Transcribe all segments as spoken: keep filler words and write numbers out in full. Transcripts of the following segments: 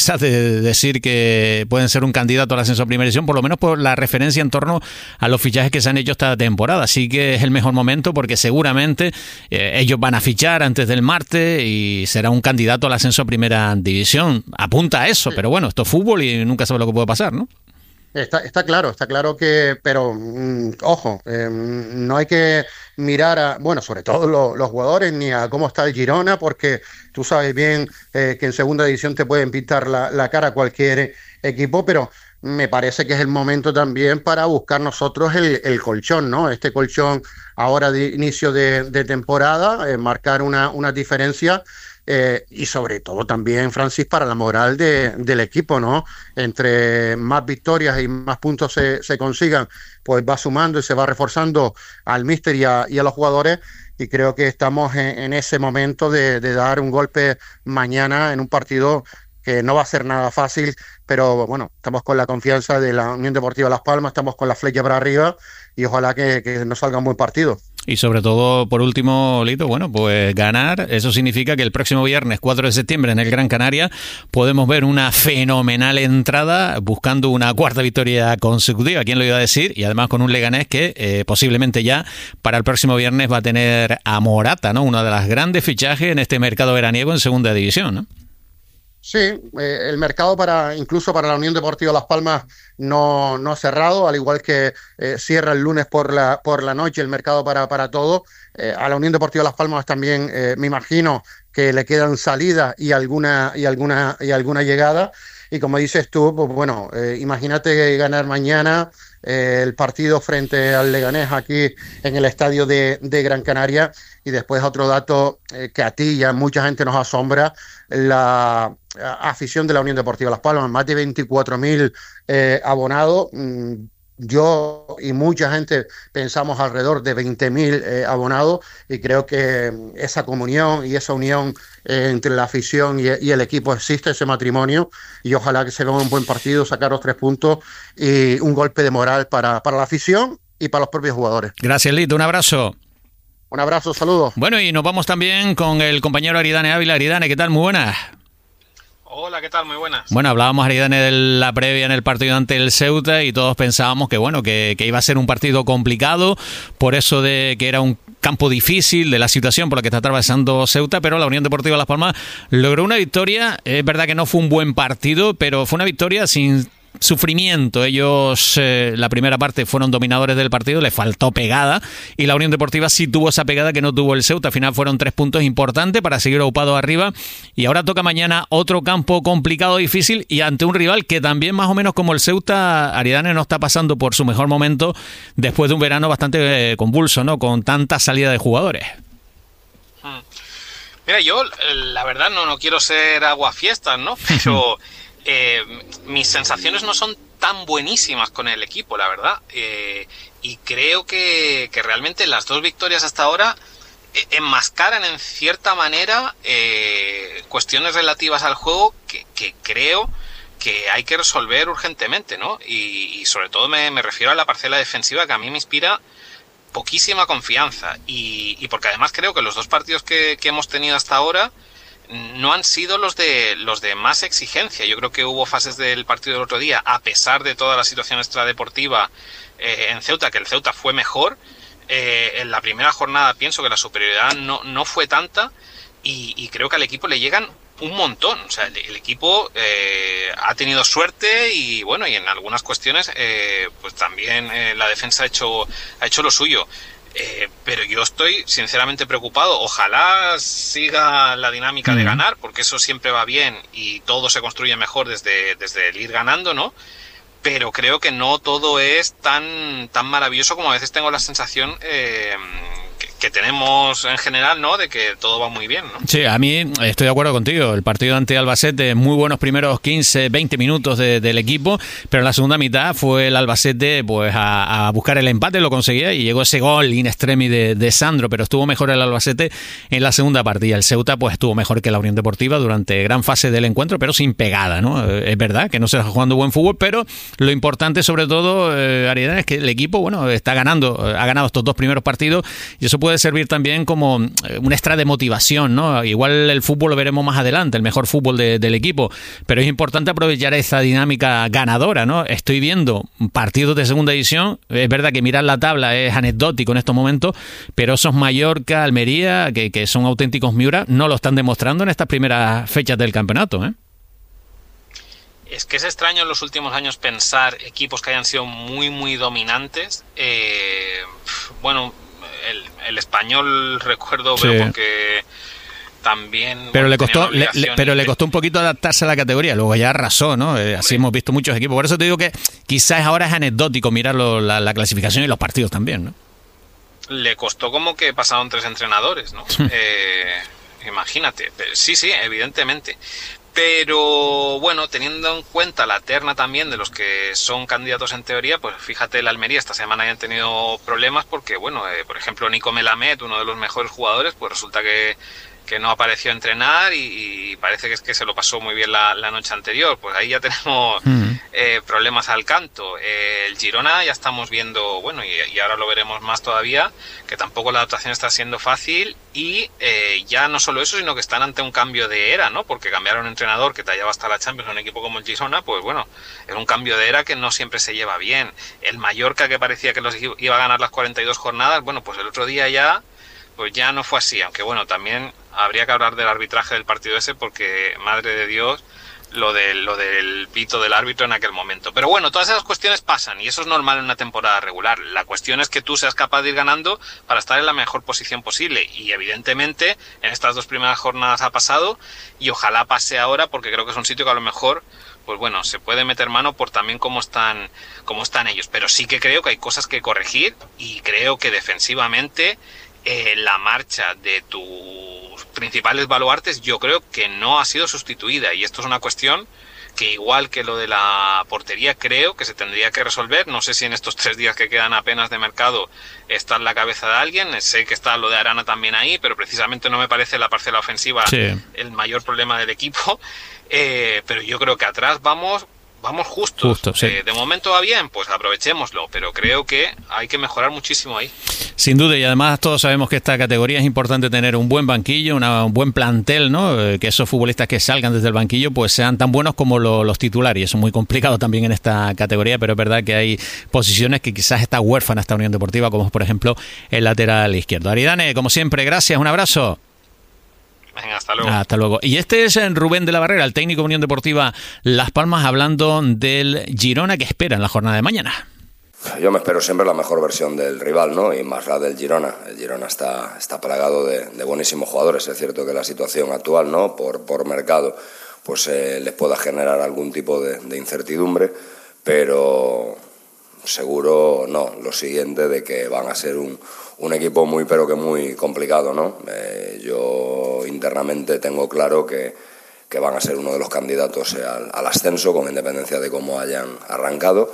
de decir que pueden ser un candidato al ascenso a primera división, por lo menos por la referencia en torno a los fichajes que se han hecho esta temporada. Así que es el mejor momento porque seguramente eh, ellos van a fichar antes del martes y será un candidato al ascenso a primera división. Apunta a eso, pero bueno, esto es fútbol y nunca sabe lo que puede pasar, ¿no? Está, está claro, está claro que, pero mm, ojo, eh, no hay que mirar a, bueno, sobre todo lo, los jugadores, ni a cómo está el Girona, porque tú sabes bien eh, que en segunda división te pueden pintar la, la cara cualquier equipo, pero me parece que es el momento también para buscar nosotros el, el colchón, ¿no? Este colchón ahora de inicio de, de temporada, eh, marcar una, una diferencia. Eh, y sobre todo también, Francis, para la moral de, del equipo, ¿no? Entre más victorias y más puntos se, se consigan, pues va sumando y se va reforzando al míster y a, y a los jugadores, y creo que estamos en, en ese momento de, de dar un golpe mañana en un partido que no va a ser nada fácil, pero bueno, estamos con la confianza de la Unión Deportiva Las Palmas, estamos con la flecha para arriba y ojalá que, que nos salga un buen partido. Y sobre todo, por último, Lito, bueno, pues ganar, eso significa que el próximo viernes, cuatro de septiembre, en el Gran Canaria, podemos ver una fenomenal entrada buscando una cuarta victoria consecutiva, ¿quién lo iba a decir? Y además con un Leganés que eh, posiblemente ya para el próximo viernes va a tener a Morata, ¿no? Una de las grandes fichajes en este mercado veraniego en segunda división, ¿no? Sí, eh, el mercado para incluso para la Unión Deportiva Las Palmas no, no ha cerrado, al igual que eh, cierra el lunes por la por la noche el mercado para, para todo. Eh, a la Unión Deportiva Las Palmas también eh, me imagino que le quedan salidas y alguna y alguna y alguna llegada. Y como dices tú, pues bueno, eh, imagínate ganar mañana eh, el partido frente al Leganés aquí en el estadio de, de Gran Canaria. Y después otro dato eh, que a ti y a mucha gente nos asombra, la afición de la Unión Deportiva Las Palmas, más de veinticuatro mil eh, abonados. Yo y mucha gente pensamos alrededor de veinte mil eh, abonados, y creo que esa comunión y esa unión eh, entre la afición y, y el equipo existe, ese matrimonio, y ojalá que se vea un buen partido, sacar los tres puntos y un golpe de moral para, para la afición y para los propios jugadores. Gracias, Lito, un abrazo. Un abrazo, saludos. Bueno, y nos vamos también con el compañero Aridane Ávila. Aridane, ¿qué tal? Muy buenas. Hola, ¿qué tal? Muy buenas. Bueno, hablábamos, Aridane, de la previa en el partido ante el Ceuta y todos pensábamos que bueno que, que iba a ser un partido complicado, por eso de que era un campo difícil, de la situación por la que está atravesando Ceuta, pero la Unión Deportiva Las Palmas logró una victoria. Es verdad que no fue un buen partido, pero fue una victoria sin sufrimiento. Ellos eh, la primera parte fueron dominadores del partido, le faltó pegada, y la Unión Deportiva sí tuvo esa pegada que no tuvo el Ceuta. Al final fueron tres puntos importantes para seguir ocupado arriba, y ahora toca mañana otro campo complicado, difícil, y ante un rival que también más o menos como el Ceuta, Aridane, no está pasando por su mejor momento después de un verano bastante eh, convulso, ¿no? Con tanta salida de jugadores. Hmm. Mira, yo la verdad no, no quiero ser aguafiestas, ¿no? Pero Eh, mis sensaciones no son tan buenísimas con el equipo, la verdad, eh, y creo que, que realmente las dos victorias hasta ahora eh, enmascaran en cierta manera eh, cuestiones relativas al juego que, que creo que hay que resolver urgentemente, ¿no? Y, y sobre todo me, me refiero a la parcela defensiva, que a mí me inspira poquísima confianza, y, y porque además creo que los dos partidos que, que hemos tenido hasta ahora no han sido los de los de más exigencia. Yo creo que hubo fases del partido del otro día, a pesar de toda la situación extradeportiva eh, en Ceuta, que el Ceuta fue mejor. Eh, en la primera jornada pienso que la superioridad no, no fue tanta, y, y creo que al equipo le llegan un montón. O sea, el, el equipo eh, ha tenido suerte y bueno, y en algunas cuestiones eh, pues también eh, la defensa ha hecho, ha hecho lo suyo. Eh, pero yo estoy sinceramente preocupado. Ojalá siga la dinámica de ganar, porque eso siempre va bien y todo se construye mejor desde, desde el ir ganando, ¿no? Pero creo que no todo es tan, tan maravilloso como a veces tengo la sensación eh, que, que tenemos en general, ¿no? De que todo va muy bien, ¿no? Sí, a mí estoy de acuerdo contigo. El partido ante Albacete, muy buenos primeros quince, veinte minutos de, del equipo, pero en la segunda mitad fue el Albacete pues a, a buscar el empate, lo conseguía, y llegó ese gol in extremis de, de Sandro, pero estuvo mejor el Albacete en la segunda parte, y el Ceuta pues estuvo mejor que la Unión Deportiva durante gran fase del encuentro, pero sin pegada, ¿no? Es verdad que no se está jugando buen fútbol, pero lo importante sobre todo, eh, Aridane, es que el equipo, bueno, está ganando, ha ganado estos dos primeros partidos, y eso puede puede servir también como un extra de motivación, ¿no? Igual el fútbol lo veremos más adelante, el mejor fútbol de, del equipo, pero es importante aprovechar esa dinámica ganadora, ¿no? Estoy viendo partidos de segunda división, es verdad que mirar la tabla es anecdótico en estos momentos, pero esos Mallorca, Almería, que, que son auténticos Miura, no lo están demostrando en estas primeras fechas del campeonato, ¿eh? Es que es extraño en los últimos años pensar equipos que hayan sido muy, muy dominantes. Eh, bueno, el, el Español recuerdo, sí. pero porque también... Pero, bueno, le costó, le, le, pero le costó un poquito adaptarse a la categoría, luego ya arrasó, ¿no? Eh, así hemos visto muchos equipos. Por eso te digo que quizás ahora es anecdótico mirar lo, la, la clasificación y los partidos también, ¿no? Le costó como que pasaron tres entrenadores, ¿no? eh, imagínate. Sí, sí, evidentemente. Pero bueno, teniendo en cuenta la terna también de los que son candidatos en teoría, pues fíjate, el Almería esta semana hayan tenido problemas porque, bueno, eh, por ejemplo, Nico Melamed, uno de los mejores jugadores, pues resulta que, que no apareció a entrenar y, y parece que es que se lo pasó muy bien la, la noche anterior. Pues ahí ya tenemos mm. eh, problemas al canto. Eh, el Girona ya estamos viendo, bueno, y, y ahora lo veremos más todavía, que tampoco la adaptación está siendo fácil y eh, ya no solo eso, sino que están ante un cambio de era, ¿no? Porque cambiaron un entrenador que tallaba hasta la Champions a un equipo como el Girona, pues bueno, es un cambio de era que no siempre se lleva bien. El Mallorca, que parecía que los iba a ganar las cuarenta y dos jornadas, bueno, pues el otro día ya, pues ya no fue así, aunque bueno, también habría que hablar del arbitraje del partido ese porque, madre de Dios, lo, de, lo del pito del árbitro en aquel momento. Pero bueno, todas esas cuestiones pasan y eso es normal en una temporada regular. La cuestión es que tú seas capaz de ir ganando para estar en la mejor posición posible y evidentemente en estas dos primeras jornadas ha pasado y ojalá pase ahora porque creo que es un sitio que a lo mejor, pues bueno, se puede meter mano por también cómo están, cómo están ellos. Pero sí que creo que hay cosas que corregir y creo que defensivamente eh, la marcha de tus principales baluartes yo creo que no ha sido sustituida y esto es una cuestión que igual que lo de la portería creo que se tendría que resolver. No sé si en estos tres días que quedan apenas de mercado está en la cabeza de alguien, sé que está lo de Arana también ahí, pero precisamente no me parece la parcela ofensiva sí. el mayor problema del equipo, eh, pero yo creo que atrás vamos vamos justos. Justo, sí. eh, de momento va bien, pues aprovechémoslo, pero creo que hay que mejorar muchísimo ahí. Sin duda, y además todos sabemos que esta categoría es importante tener un buen banquillo, una, un buen plantel, ¿no? Eh, que esos futbolistas que salgan desde el banquillo pues sean tan buenos como lo, los titulares, y eso es muy complicado también en esta categoría, pero es verdad que hay posiciones que quizás está huérfana esta Unión Deportiva, como por ejemplo el lateral izquierdo. Aridane, como siempre, gracias, un abrazo. Venga, hasta luego. Hasta luego. Y este es Rubén de la Barrera, el técnico de Unión Deportiva Las Palmas, hablando del Girona que espera en la jornada de mañana. Yo me espero siempre la mejor versión del rival, ¿no? Y más la del Girona. El Girona está, está plagado de, de buenísimos jugadores. Es cierto que la situación actual, ¿no? Por, por mercado, pues eh, les pueda generar algún tipo de, de incertidumbre, pero seguro no. Lo siguiente de que van a ser un un equipo muy pero que muy complicado, ¿no? Eh, yo internamente tengo claro que, que van a ser uno de los candidatos al, al ascenso, con independencia de cómo hayan arrancado,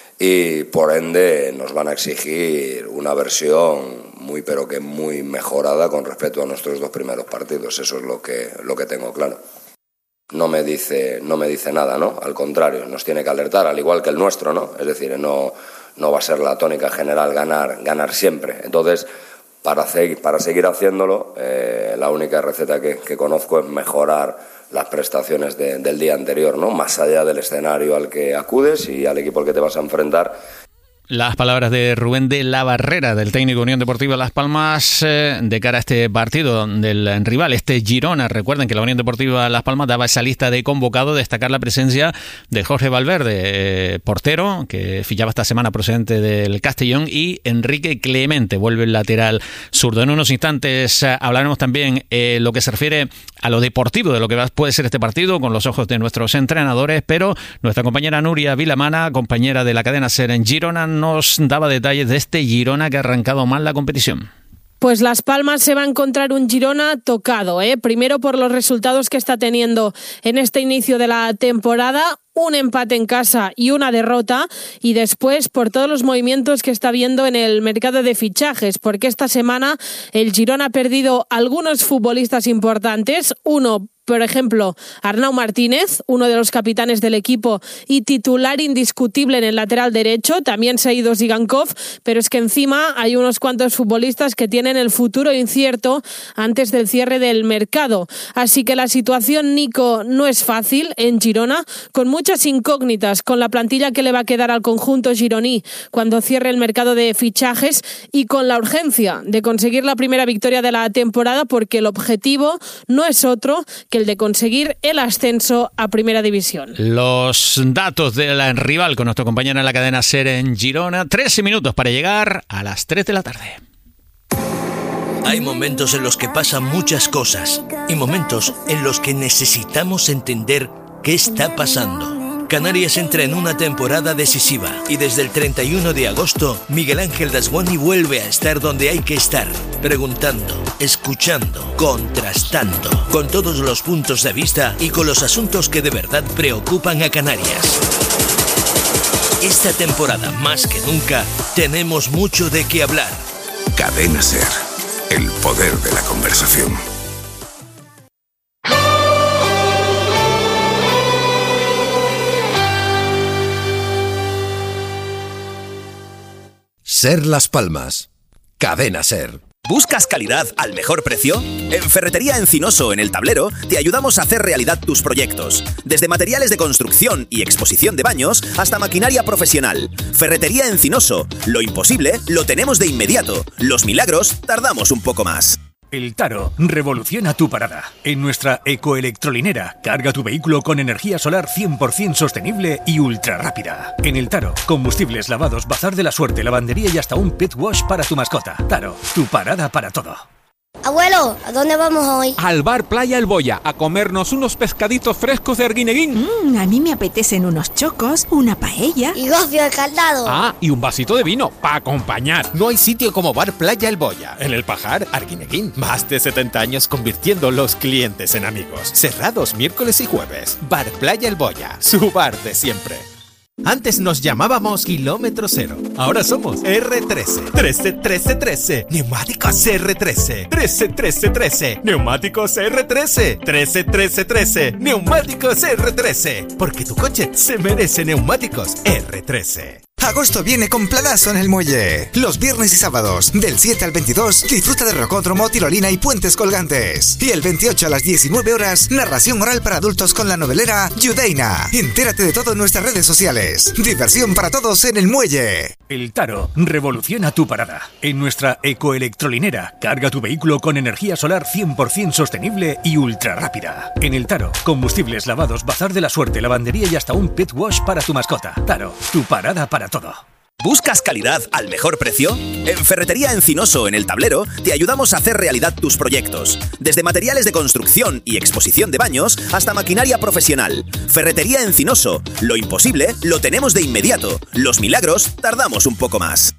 y por ende nos van a exigir una versión muy pero que muy mejorada con respecto a nuestros dos primeros partidos. Eso es lo que, lo que tengo claro. No me dice, no me dice nada, ¿no? Al contrario, nos tiene que alertar, al igual que el nuestro, ¿no? Es decir, no... no va a ser la tónica general ganar, ganar siempre. Entonces, para, seguir, para seguir haciéndolo, eh, la única receta que, que conozco es mejorar las prestaciones de, del día anterior, ¿no? Más allá del escenario al que acudes y al equipo al que te vas a enfrentar. Las palabras de Rubén de la Barrera, del técnico Unión Deportiva Las Palmas, eh, de cara a este partido del rival, este Girona. Recuerden que la Unión Deportiva Las Palmas daba esa lista de convocados, destacar la presencia de Jorge Valverde, eh, portero, que fichaba esta semana procedente del Castellón, y Enrique Clemente, vuelve el lateral zurdo. En unos instantes eh, hablaremos también eh, lo que se refiere a lo deportivo, de lo que puede ser este partido, con los ojos de nuestros entrenadores, pero nuestra compañera Nuria Vilamana, compañera de la cadena SER en Girona, nos daba detalles de este Girona que ha arrancado mal la competición. Pues Las Palmas se va a encontrar un Girona tocado, ¿eh? Primero por los resultados que está teniendo en este inicio de la temporada, un empate en casa y una derrota, y después por todos los movimientos que está viendo en el mercado de fichajes, porque esta semana el Girona ha perdido algunos futbolistas importantes, uno Por ejemplo, Arnau Martínez, uno de los capitanes del equipo y titular indiscutible en el lateral derecho. También se ha ido Zigankov, pero es que encima hay unos cuantos futbolistas que tienen el futuro incierto antes del cierre del mercado. Así que la situación, Nico, no es fácil en Girona, con muchas incógnitas, con la plantilla que le va a quedar al conjunto gironí cuando cierre el mercado de fichajes y con la urgencia de conseguir la primera victoria de la temporada, porque el objetivo no es otro que el de conseguir el ascenso a Primera División. Los datos del rival con nuestro compañero en la cadena SER en Girona. trece minutos para llegar a las tres de la tarde. Hay momentos en los que pasan muchas cosas y momentos en los que necesitamos entender qué está pasando. Canarias entra en una temporada decisiva y desde el treinta y uno de agosto Miguel Ángel Dasguani vuelve a estar donde hay que estar, preguntando, escuchando, contrastando, con todos los puntos de vista y con los asuntos que de verdad preocupan a Canarias. Esta temporada, más que nunca, tenemos mucho de qué hablar. Cadena SER, el poder de la conversación. SER Las Palmas. Cadena SER. ¿Buscas calidad al mejor precio? En Ferretería Encinoso, en El Tablero, te ayudamos a hacer realidad tus proyectos. Desde materiales de construcción y exposición de baños hasta maquinaria profesional. Ferretería Encinoso. Lo imposible lo tenemos de inmediato. Los milagros tardamos un poco más. El Taro revoluciona tu parada. En nuestra ecoelectrolinera, carga tu vehículo con energía solar cien por ciento sostenible y ultra rápida. En El Taro, combustibles, lavados, bazar de la suerte, lavandería y hasta un pet wash para tu mascota. Taro, tu parada para todo. Abuelo, ¿a dónde vamos hoy? Al bar Playa El Boya, a comernos unos pescaditos frescos de Arguineguín. Mmm, a mí me apetecen unos chocos, una paella. Y gofio escaldado. Ah, y un vasito de vino, para acompañar. No hay sitio como bar Playa El Boya. En El Pajar, Arguineguín. Más de setenta años convirtiendo los clientes en amigos. Cerrados miércoles y jueves. Bar Playa El Boya, su bar de siempre. Antes nos llamábamos Kilómetro Cero. Ahora somos R trece. trece, trece, trece. Neumáticos R trece. trece, trece, trece. Neumáticos R trece. trece, trece, trece. Neumáticos R trece. Porque tu coche se merece neumáticos R trece. Agosto viene con planazo en el muelle. Los viernes y sábados, del siete al veintidós, disfruta de rocódromo, tirolina y puentes colgantes. Y el veintiocho a las diecinueve horas, narración oral para adultos con la novelera Yudeina. Entérate de todo en nuestras redes sociales. Diversión para todos en el muelle. El Taro revoluciona tu parada. En nuestra ecoelectrolinera, carga tu vehículo con energía solar cien por ciento sostenible y ultra rápida. En El Taro, combustibles, lavados, bazar de la suerte, lavandería y hasta un pet wash para tu mascota. Taro, tu parada para todo. ¿Buscas calidad al mejor precio? En Ferretería Encinoso, en El Tablero, te ayudamos a hacer realidad tus proyectos. Desde materiales de construcción y exposición de baños hasta maquinaria profesional. Ferretería Encinoso. Lo imposible lo tenemos de inmediato. Los milagros tardamos un poco más.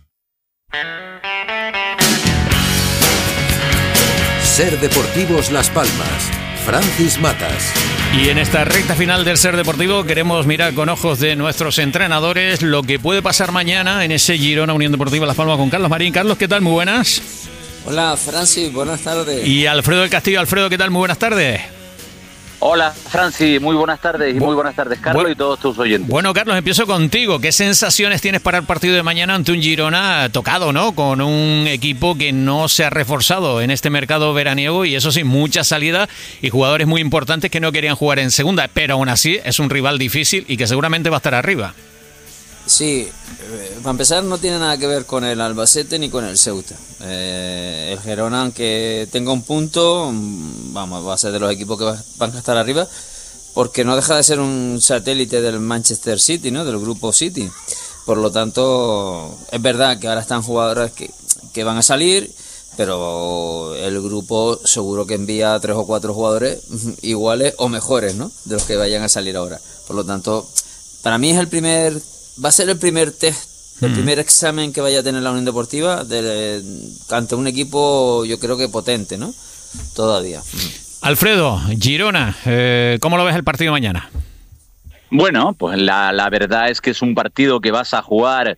SER Deportivos Las Palmas. Francis Matas. Y en esta recta final del SER Deportivo queremos mirar con ojos de nuestros entrenadores lo que puede pasar mañana en ese Girona Unión Deportiva Las Palmas con Carlos Marín. Carlos, ¿qué tal? Muy buenas. Hola, Francis, buenas tardes. Y Alfredo del Castillo. Alfredo, ¿qué tal? Muy buenas tardes. Hola, Francis, muy buenas tardes y muy buenas tardes, Carlos, bueno, y todos tus oyentes. Bueno, Carlos, empiezo contigo. ¿Qué sensaciones tienes para el partido de mañana ante un Girona tocado, ¿no? Con un equipo que no se ha reforzado en este mercado veraniego y eso sí, mucha salida y jugadores muy importantes que no querían jugar en segunda, pero aún así es un rival difícil y que seguramente va a estar arriba. Sí, eh, para empezar no tiene nada que ver con el Albacete ni con el Ceuta. Eh, el Girona, aunque tenga un punto, vamos, va a ser de los equipos que va, van a estar arriba, porque no deja de ser un satélite del Manchester City, ¿no? Del grupo City. Por lo tanto, es verdad que ahora están jugadores que, que van a salir, pero el grupo seguro que envía tres o cuatro jugadores iguales o mejores, ¿no? De los que vayan a salir ahora. Por lo tanto, para mí es el primer... Va a ser el primer test, el mm. primer examen que vaya a tener la Unión Deportiva de, ante un equipo, yo creo que potente, ¿no? Todavía. Alfredo, Girona, eh, ¿cómo lo ves el partido mañana? Bueno, pues la, la verdad es que es un partido que vas a jugar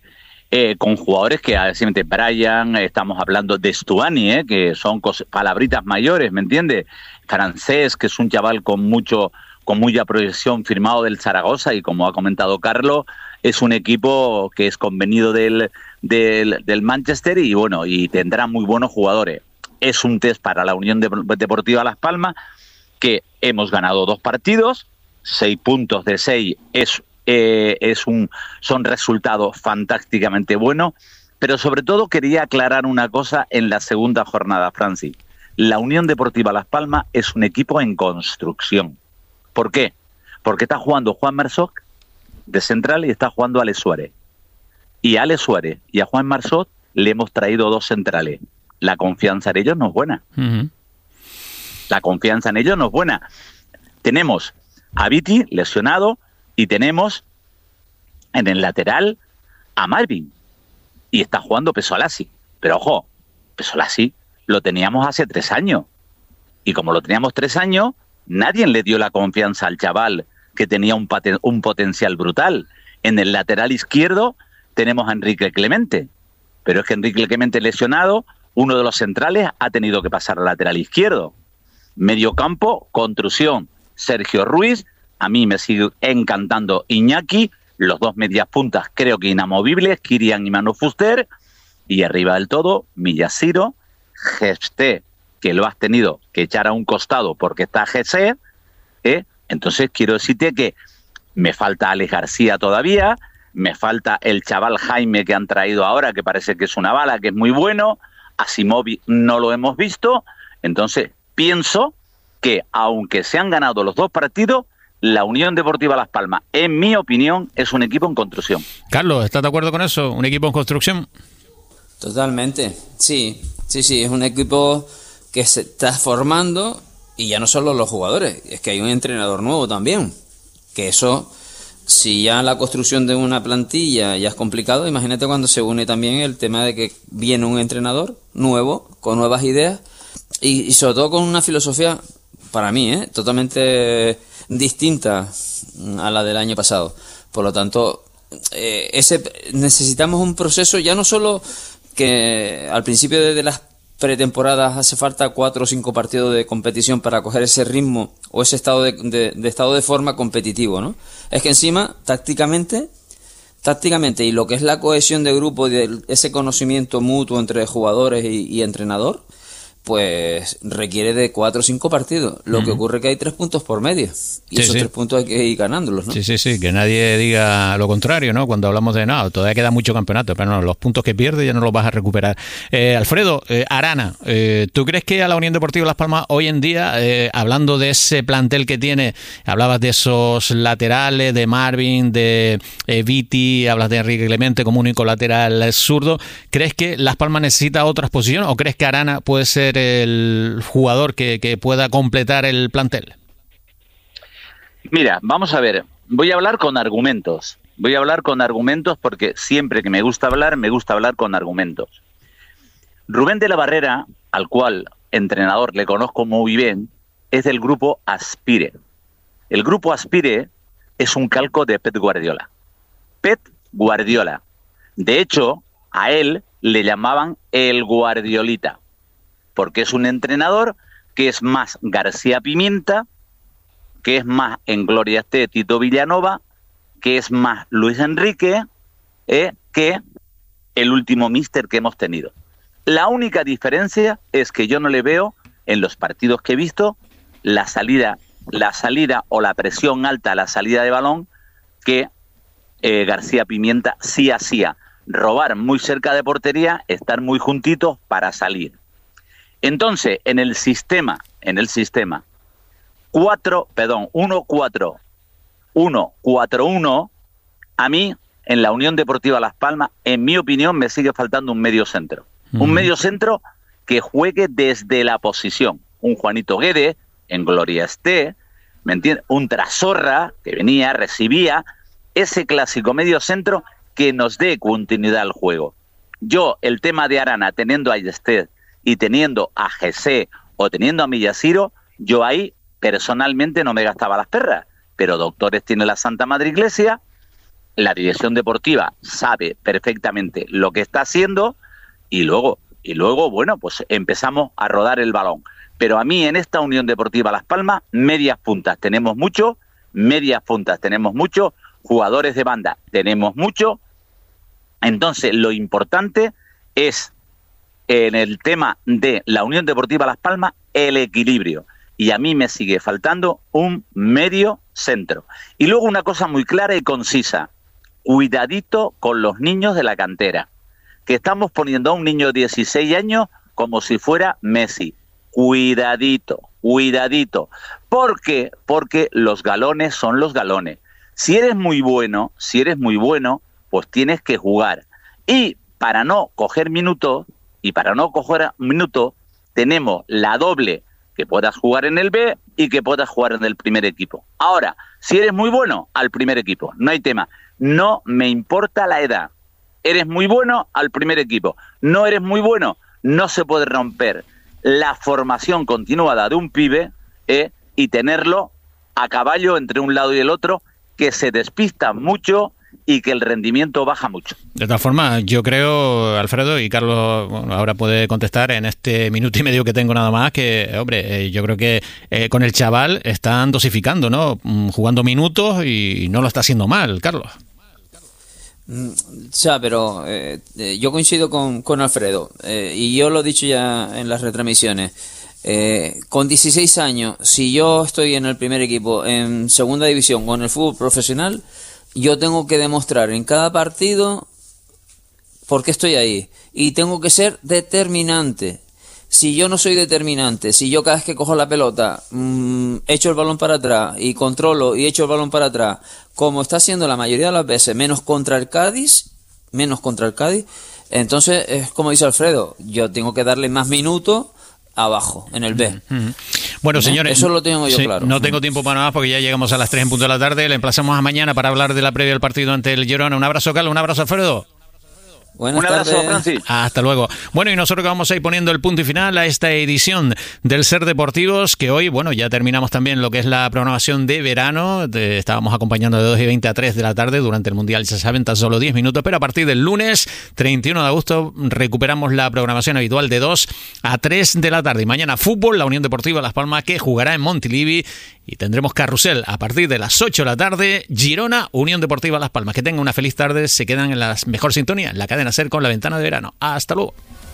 eh, con jugadores que, simplemente Brian, estamos hablando de Stuani, eh, que son cos- palabritas mayores, ¿me entiendes? Francés, que es un chaval con mucho con mucha proyección, firmado del Zaragoza, y como ha comentado Carlos, es un equipo que es convenido del, del, del Manchester, y bueno, y tendrá muy buenos jugadores. Es un test para la Unión Deportiva Las Palmas, que hemos ganado dos partidos, seis puntos de seis es, eh, es un, son resultados fantásticamente buenos, pero sobre todo quería aclarar una cosa en la segunda jornada, Francis. La Unión Deportiva Las Palmas es un equipo en construcción. ¿Por qué? Porque está jugando Juan Marsoc de central y está jugando Alex Suárez. Y a Alex Suárez y a Juan Marsoc le hemos traído dos centrales. La confianza en ellos no es buena. Uh-huh. La confianza en ellos no es buena. Tenemos a Viti lesionado y tenemos en el lateral a Marvin. Y está jugando Pesolasi. Pero ojo, Pesolasi lo teníamos hace tres años. Y como lo teníamos tres años, nadie le dio la confianza al chaval, que tenía un, paten- un potencial brutal. En el lateral izquierdo tenemos a Enrique Clemente. Pero es que Enrique Clemente lesionado, uno de los centrales ha tenido que pasar al lateral izquierdo. Mediocampo, construcción. Sergio Ruiz, a mí me sigue encantando Iñaki, los dos medias puntas creo que inamovibles, Kirian y Manu Fuster, y arriba del todo, Millasiro, Gesté, que lo has tenido que echar a un costado porque está G C, ¿eh? Entonces quiero decirte que me falta Alex García todavía, me falta el chaval Jaime que han traído ahora, que parece que es una bala, que es muy bueno, Asimovi no lo hemos visto, entonces pienso que aunque se han ganado los dos partidos, la Unión Deportiva Las Palmas, en mi opinión, es un equipo en construcción. Carlos, ¿estás de acuerdo con eso? ¿Un equipo en construcción? Totalmente, sí, sí, sí, es un equipo que se está formando, y ya no solo los jugadores, es que hay un entrenador nuevo también, que eso, si ya la construcción de una plantilla ya es complicado, imagínate cuando se une también el tema de que viene un entrenador nuevo, con nuevas ideas, y, y sobre todo con una filosofía, para mí, ¿eh? totalmente distinta a la del año pasado. Por lo tanto, eh, ese necesitamos un proceso, ya no solo que al principio de, de las pretemporadas hace falta cuatro o cinco partidos de competición para coger ese ritmo o ese estado de, de, de estado de forma competitivo, ¿no? Es que encima, tácticamente, tácticamente y lo que es la cohesión de grupo y de ese conocimiento mutuo entre jugadores y, y entrenador, pues requiere de cuatro o cinco partidos. Lo uh-huh. que ocurre es que hay tres puntos por medio. Y sí, esos sí. tres puntos hay que ir ganándolos, ¿no? Sí, sí, sí. Que nadie diga lo contrario, ¿no? Cuando hablamos de, no, todavía queda mucho campeonato. Pero no, los puntos que pierdes ya no los vas a recuperar. Eh, Alfredo, eh, Arana, eh, ¿tú crees que a la Unión Deportiva Las Palmas hoy en día, eh, hablando de ese plantel que tiene, hablabas de esos laterales, de Marvin, de eh, Viti, hablas de Enrique Clemente como único lateral zurdo, ¿crees que Las Palmas necesita otras posiciones o crees que Arana puede ser el jugador que, que pueda completar el plantel? Mira, vamos a ver, voy a hablar con argumentos, voy a hablar con argumentos porque siempre que me gusta hablar, me gusta hablar con argumentos. Rubén de la Barrera, al cual entrenador le conozco muy bien, es del grupo Aspire. El grupo Aspire es un calco de Pep Guardiola. Pep Guardiola. De hecho, a él le llamaban el Guardiolita, porque es un entrenador que es más García Pimienta, que es más en Gloria esté Tito Villanova, que es más Luis Enrique, eh, que el último míster que hemos tenido. La única diferencia es que yo no le veo, en los partidos que he visto, la salida, la salida o la presión alta a la salida de balón que eh, García Pimienta sí hacía. Robar muy cerca de portería, estar muy juntitos para salir. Entonces, en el sistema, en el sistema, cuatro, perdón, uno cuatro uno cuatro uno, a mí, en la Unión Deportiva Las Palmas, en mi opinión, me sigue faltando un medio centro. Mm. Un medio centro que juegue desde la posición. Un Juanito Guedes, en Gloria esté, ¿me entiendes? Un Trasorra, que venía, recibía, ese clásico medio centro que nos dé continuidad al juego. Yo, el tema de Arana, teniendo a Estés y teniendo a G C o teniendo a Millasiro, yo ahí personalmente no me gastaba las perras, pero Doctores tiene la Santa Madre Iglesia, la dirección deportiva sabe perfectamente lo que está haciendo y luego, y luego, bueno, pues empezamos a rodar el balón. Pero a mí en esta Unión Deportiva Las Palmas, medias puntas tenemos mucho, medias puntas tenemos mucho, jugadores de banda tenemos mucho. Entonces, lo importante es, en el tema de la Unión Deportiva Las Palmas, el equilibrio. Y a mí me sigue faltando un medio centro. Y luego una cosa muy clara y concisa. Cuidadito con los niños de la cantera, que estamos poniendo a un niño de dieciséis años como si fuera Messi. Cuidadito, cuidadito. ¿Por qué? Porque los galones son los galones. Si eres muy bueno, si eres muy bueno, pues tienes que jugar. Y para no coger minutos, y para no coger minutos, tenemos la doble, que puedas jugar en el B y que puedas jugar en el primer equipo. Ahora, si eres muy bueno, al primer equipo, no hay tema. No me importa la edad. Eres muy bueno, al primer equipo. No eres muy bueno, no se puede romper la formación continuada de un pibe eh, y tenerlo a caballo entre un lado y el otro, que se despista mucho y que el rendimiento baja mucho. De todas formas, yo creo, Alfredo, y Carlos bueno, ahora puede contestar en este minuto y medio que tengo nada más, que, hombre, eh, yo creo que eh, con el chaval están dosificando, ¿no? Jugando minutos y no lo está haciendo mal, Carlos. O sea, pero eh, eh, yo coincido con, con Alfredo, eh, y yo lo he dicho ya en las retransmisiones. Eh, con dieciséis años, si yo estoy en el primer equipo, en segunda división, con el fútbol profesional, yo tengo que demostrar en cada partido por qué estoy ahí. Y tengo que ser determinante. Si yo no soy determinante, si yo cada vez que cojo la pelota mmm, echo el balón para atrás y controlo y echo el balón para atrás, como está haciendo la mayoría de las veces, menos contra el Cádiz, menos contra el Cádiz, entonces es como dice Alfredo, yo tengo que darle más minutos abajo, en el B. Uh-huh. Bueno, señores, eso lo tengo yo sí, claro. No tengo tiempo para más porque ya llegamos a las tres en punto de la tarde. Le emplazamos a mañana para hablar de la previa del partido ante el Girona. Un abrazo, Carlos. Un abrazo, Alfredo. Buenas Un abrazo, tardes. Francis. Hasta luego. Bueno, y nosotros que vamos a ir poniendo el punto y final a esta edición del Ser Deportivos, que hoy, bueno, ya terminamos también lo que es la programación de verano. Te estábamos acompañando de dos y veinte a tres de la tarde durante el Mundial, ya saben, tan solo diez minutos, pero a partir del lunes treinta y uno de agosto recuperamos la programación habitual de dos a tres de la tarde. Y mañana fútbol, la Unión Deportiva Las Palmas, que jugará en Montilivi, y tendremos carrusel a partir de las ocho de la tarde, Girona, Unión Deportiva Las Palmas. Que tengan una feliz tarde, se quedan en la mejor sintonía, en la cadena SER con La Ventana de Verano. Hasta luego.